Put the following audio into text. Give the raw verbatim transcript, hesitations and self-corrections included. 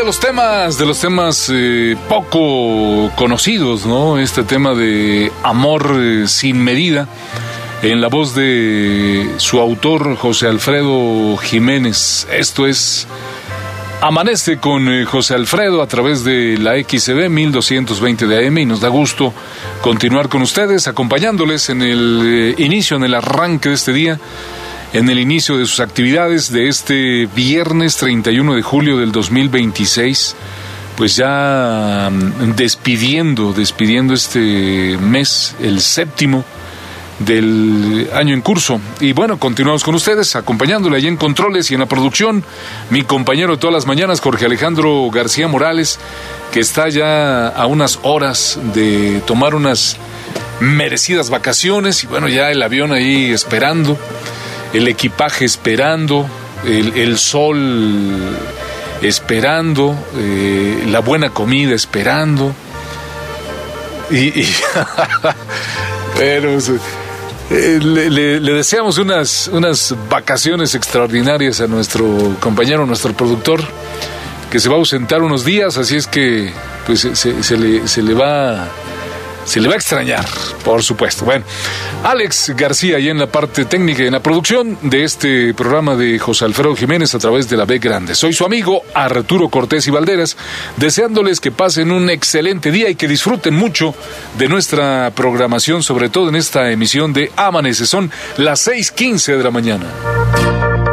de los temas, de los temas eh, poco conocidos, ¿no? Este tema de amor eh, sin medida, en la voz de su autor, José Alfredo Jiménez. Esto es Amanece con eh, José Alfredo a través de la X C B mil doscientos veinte de A M, y nos da gusto continuar con ustedes, acompañándoles en el eh, inicio, en el arranque de este día, en el inicio de sus actividades de este viernes treinta y uno de julio del dos mil veintiséis, pues ya despidiendo, despidiendo este mes, el séptimo del año en curso. Y bueno, continuamos con ustedes, acompañándole allí en controles y en la producción, mi compañero de todas las mañanas, Jorge Alejandro García Morales, que está ya a unas horas de tomar unas merecidas vacaciones, y bueno, ya el avión ahí esperando, el equipaje esperando, el, el sol esperando, eh, la buena comida esperando. Y, y bueno, eh, le, le, le deseamos unas, unas vacaciones extraordinarias a nuestro compañero, a nuestro productor, que se va a ausentar unos días, así es que pues se, se, le, se le va... Se le va a extrañar, por supuesto. Bueno, Alex García, ahí en la parte técnica y en la producción de este programa de José Alfredo Jiménez a través de la B Grande. Soy su amigo Arturo Cortés y Valderas, deseándoles que pasen un excelente día y que disfruten mucho de nuestra programación, sobre todo en esta emisión de Amanece. Son las seis quince de la mañana.